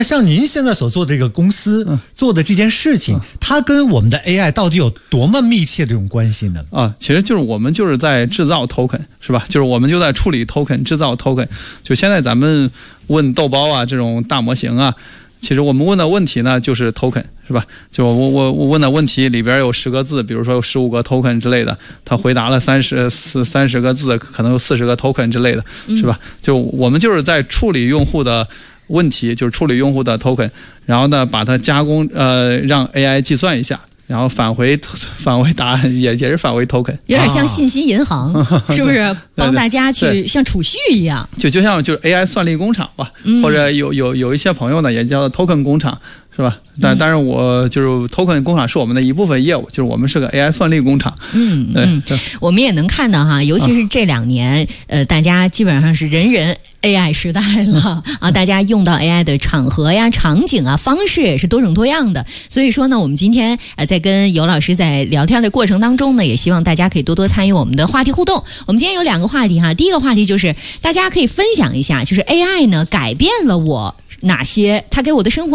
像您现在所做的这个公司做的这件事情，它跟我们的 AI 到底有多么密切的这种关系呢？ 其实就是我们就是在制造 token， 是吧？就是我们就在处理 token， 制造 token。就现在咱们问豆包啊这种大模型啊，其实我们问的问题呢就是 token， 是吧？就我问的问题里边有10个字，比如说有15个 token 之类的，他回答了30个字，可能有40个 token 之类的，是吧？就我们就是在处理用户的问题，就是处理用户的 token， 然后呢把它加工，让 AI 计算一下，然后返回答案，也是返回 token， 有点像信息银行，是不是？帮大家去像储蓄一样， 就像就是 AI 算力工厂吧，或者有一些朋友呢也叫 token 工厂。是吧？但是我就是 token 工厂是我们的一部分业务，就是我们是个 AI 算力工厂。 我们也能看到哈，尤其是这2年，大家基本上是人 AI 时代了啊，大家用到 AI 的场合呀、场景啊、方式也是多种多样的。所以说呢，我们今天在跟尤老师在聊天的过程当中呢，也希望大家可以多多参与我们的话题互动。我们今天有2个话题哈，第一个话题就是大家可以分享一下，就是 AI 呢改变了我哪些，它给我的生活